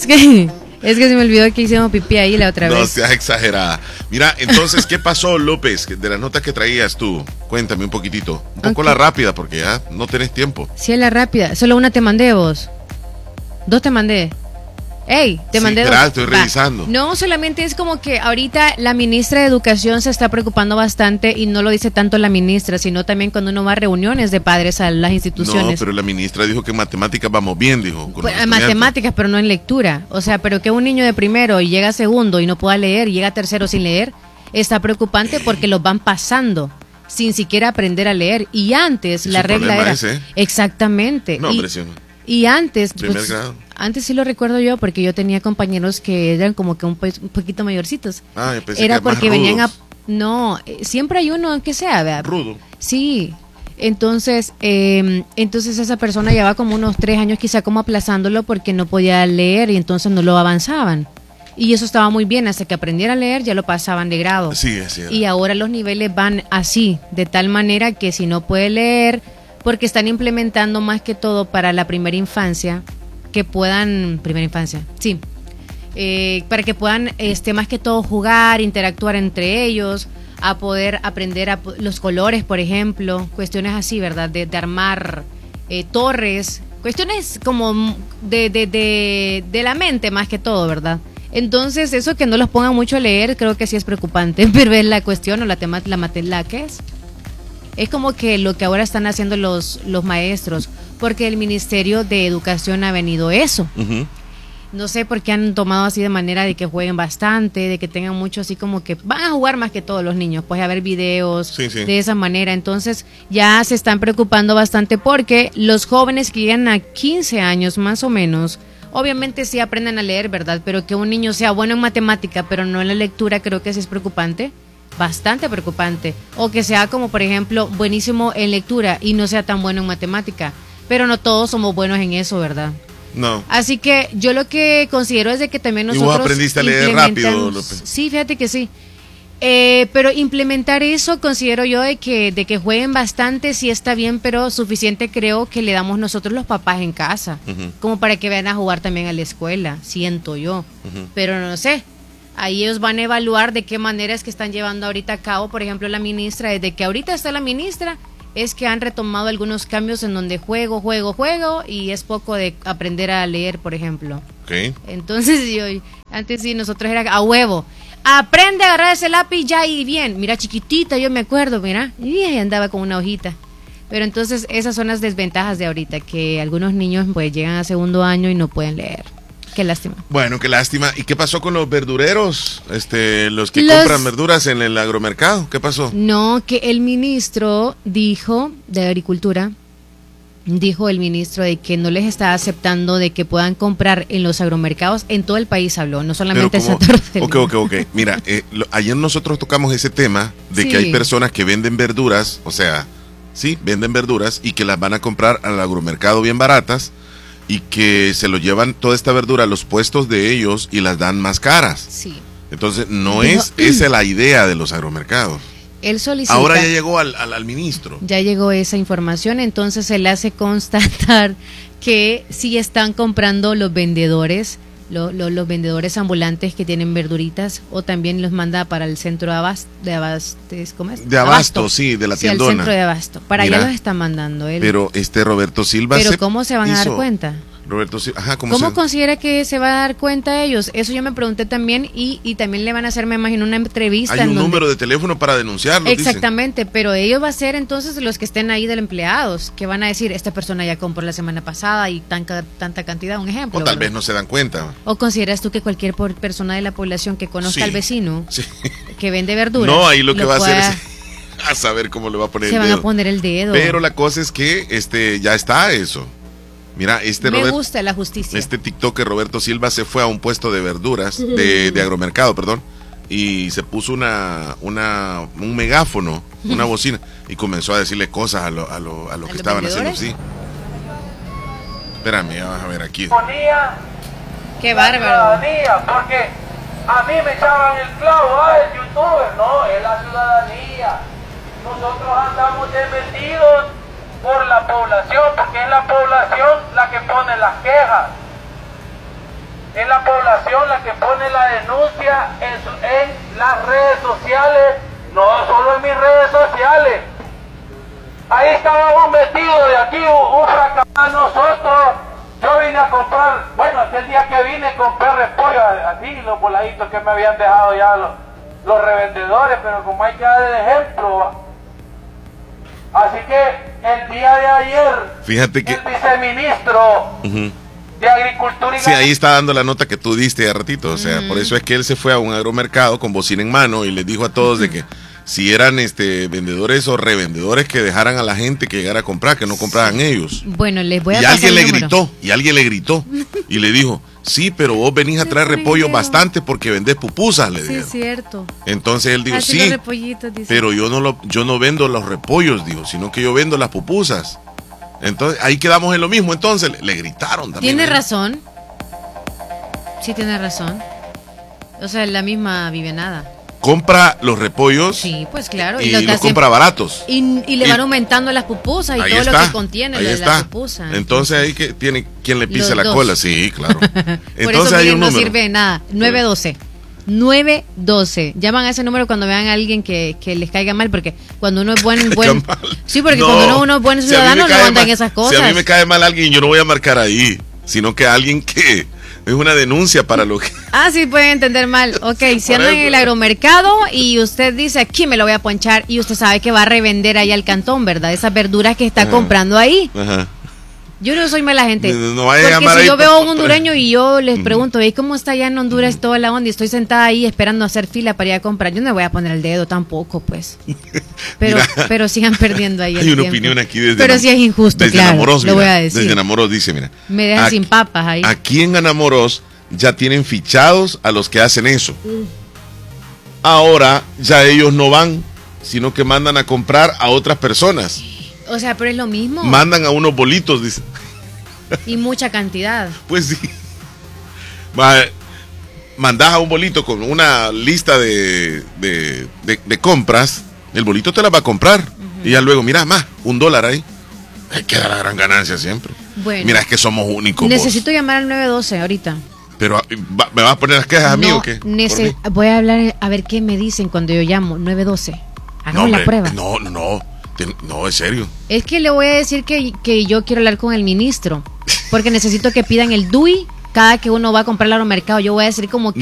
Es que se me olvidó que hicimos pipí ahí la otra vez. No seas exagerada. Mira, entonces, ¿qué pasó, López? De las notas que traías tú, cuéntame un poquitito. Un poco la rápida, porque ya no tenés tiempo. Sí, la rápida. Solo una te mandé vos. 2 te mandé. Ey, te mandé 2. Estoy revisando. No, solamente es como que ahorita la ministra de Educación se está preocupando bastante y no lo dice tanto la ministra, sino también cuando uno va a reuniones de padres a las instituciones. No, pero la ministra dijo que en matemáticas vamos bien, dijo. Pues, en matemáticas, pero no en lectura. O sea, pero que un niño de primero y llega a segundo y no pueda leer, y llega a tercero sin leer, está preocupante porque los van pasando sin siquiera aprender a leer. Y antes la regla era... Exactamente. No, hombre, sí. Y antes, primer grado. Antes sí lo recuerdo yo porque yo tenía compañeros que eran como que un poquito mayorcitos. Yo pensé era que porque más venían rudos. No, siempre hay uno aunque sea, ¿verdad? Rudo. Sí. Entonces esa persona llevaba como unos 3 años quizá como aplazándolo porque no podía leer y entonces no lo avanzaban. Y eso estaba muy bien, hasta que aprendiera a leer ya lo pasaban de grado. Sí, es cierto. Y ahora los niveles van así, de tal manera que si no puede leer, porque están implementando más que todo para la primera infancia, que puedan, para que puedan más que todo jugar, interactuar entre ellos, a poder aprender los colores, por ejemplo, cuestiones así, ¿verdad? De armar torres, cuestiones como de la mente más que todo, ¿verdad? Entonces, eso que no los pongan mucho a leer, creo que sí es preocupante, pero es la cuestión o la ¿qué es? Es como que lo que ahora están haciendo los maestros, porque el Ministerio de Educación ha venido eso. Uh-huh. No sé por qué han tomado así de manera de que jueguen bastante, de que tengan mucho así como que van a jugar más que todos los niños, pues a ver videos de esa manera. Entonces ya se están preocupando bastante porque los jóvenes que llegan a 15 años más o menos, obviamente sí aprenden a leer, ¿verdad? Pero que un niño sea bueno en matemática, pero no en la lectura, creo que sí es preocupante. Bastante preocupante. O que sea como, por ejemplo, buenísimo en lectura y no sea tan bueno en matemática. Pero no todos somos buenos en eso, ¿verdad? No. Así que yo lo que considero es de que también nosotros... ¿Y vos aprendiste a leer rápido, López? Sí, fíjate que sí. Pero implementar eso considero yo de que jueguen bastante, sí está bien, pero suficiente creo que le damos nosotros los papás en casa. Uh-huh. Como para que vayan a jugar también a la escuela, siento yo. Uh-huh. Pero no sé. Ahí ellos van a evaluar de qué manera es que están llevando ahorita a cabo, por ejemplo, la ministra. Desde que ahorita está la ministra, es que han retomado algunos cambios en donde juego, y es poco de aprender a leer, por ejemplo. Okay. Entonces, antes sí, nosotros era a huevo. Aprende a agarrar ese lápiz ya y bien. Mira, chiquitita, yo me acuerdo, mira, y andaba con una hojita. Pero entonces, esas son las desventajas de ahorita, que algunos niños pues llegan a segundo año y no pueden leer. Qué lástima. Bueno, qué lástima. ¿Y qué pasó con los verdureros? Los que compran verduras en el agromercado. ¿Qué pasó? No, que el ministro de Agricultura, dijo el ministro de que no les está aceptando de que puedan comprar en los agromercados. En todo el país habló, no solamente en Santa Rosalía. Ok. Mira, ayer nosotros tocamos ese tema de que hay personas que venden verduras, o sea, sí, venden verduras y que las van a comprar al agromercado bien baratas. Y que se lo llevan toda esta verdura a los puestos de ellos y las dan más caras. Sí. Entonces, no es esa la idea de los agromercados. Él solicita. Ahora ya llegó al ministro. Ya llegó esa información, entonces él hace constatar que sí están comprando los vendedores, los vendedores ambulantes que tienen verduritas, o también los manda para el centro de abasto, sí, de la tiendona. Sí, al centro de abasto. Para allá los está mandando él. Pero Roberto Silva. Pero ¿cómo se van a dar cuenta? Roberto Silva, ajá, ¿Cómo considera que se va a dar cuenta ellos? Eso yo me pregunté también y también le van a hacer, me imagino, una entrevista. Hay un número de teléfono para denunciarlo. Exactamente, dicen. Pero ellos va a ser entonces los que estén ahí de empleados, que van a decir, esta persona ya compró la semana pasada y tanta cantidad, un ejemplo. O tal vez no se dan cuenta. ¿O consideras tú que cualquier persona de la población que conozca al vecino, que vende verduras, no, ahí lo que va a hacer es a saber cómo le va a poner el dedo. Se van a poner el dedo. Pero la cosa es que ya está eso. Mira, me gusta la justicia. Este TikToker Roberto Silva se fue a un puesto de verduras, de agromercado, perdón, y se puso un megáfono, una bocina, y comenzó a decirle cosas a lo que estaban haciendo, sí. Espérame, vamos a ver aquí. Qué bárbaro. Porque a mí me echaban el clavo, el youtuber, no, es la ciudadanía. Nosotros andamos desmentidos por la población, porque es la población la que pone las quejas. es la población la que pone la denuncia en las redes sociales, no solo en mis redes sociales. Ahí estábamos metidos de aquí, un fracasado nosotros. Yo vine a comprar, bueno, aquel día que vine compré repollo, así los voladitos que me habían dejado ya los revendedores, pero como hay que dar el ejemplo. Así que el día de ayer, fíjate que el viceministro de Agricultura y sí, ahí está dando la nota que tú diste hace ratito, o sea, por eso es que él se fue a un agromercado con bocina en mano y les dijo a todos de que si eran vendedores o revendedores que dejaran a la gente que llegara a comprar, que no compraran ellos. Bueno, les voy a y pasar alguien el le número. gritó, y le dijo, sí, pero vos venís a traer repollo bastante porque vendés pupusas, le Sí, dijeron. es cierto. Entonces él dijo, Así los sí, repollitos, dice. pero yo no vendo los repollos, dijo, sino que yo vendo las pupusas. Entonces ahí quedamos en lo mismo, entonces le gritaron también. Tiene razón. Sí, tiene razón. O sea, la misma vivenada. Compra los repollos Sí, pues claro. y lo que los hacen- compra baratos. y le van aumentando las pupusas y Ahí todo está, lo que contiene ahí la está. pupusa. Entonces ahí que tiene quien le pise Los la dos. cola, sí, claro. Por Entonces eso hay miren, un no número. sirve de nada. 912. 912. Llaman a ese número cuando vean a alguien que les caiga mal, porque cuando uno es buen mal. sí, porque No, cuando uno es buen si a mí ciudadano me no cae mandan mal- esas cosas. Si a mí me cae mal alguien, yo no voy a marcar ahí, sino que alguien que es una denuncia para lo que... Ah, sí, pueden entender mal. Ok, si Por anda en eso. el agromercado y usted dice, aquí me lo voy a ponchar, y usted sabe que va a revender ahí al cantón, ¿verdad? Esas verduras que está Ajá. comprando ahí. Ajá. Yo no soy mala gente. No vaya a Porque llamar si ahí yo por- veo a un por- hondureño y yo les pregunto, ¿y cómo está allá en Honduras toda la onda? Y estoy sentada ahí esperando hacer fila para ir a comprar. Yo no me voy a poner el dedo tampoco, pues. Pero, Mira, pero sigan perdiendo ahí el Hay una tiempo. opinión aquí desde... Pero sí es injusto, desde claro. Enamoros, lo voy mira, a decir. Desde Enamoros dice, mira. Me dejan sin papas ahí. Aquí en Enamoros ya tienen fichados a los que hacen eso. Ahora ya ellos no van, sino que mandan a comprar a otras personas. O sea, pero es lo mismo. Mandan a unos bolitos, dice. Y mucha cantidad. Pues sí. Mandás a un bolito con una lista de compras, el bolito te la va a comprar. Y ya luego, mira, más, $1 ahí. Hay que dar la gran ganancia siempre. Bueno. Mira, es que somos únicos. Necesito vos. llamar al 912 ahorita. Pero, ¿me vas a poner las quejas a mí No, o qué? ¿Por mí? voy a hablar a ver qué me dicen cuando yo llamo. 912. Hagamos No, la hombre, prueba. No, es serio. Es que le voy a decir que yo quiero hablar con el ministro. Porque necesito que pidan el DUI cada que uno va a comprar al mercado. Yo voy a decir como que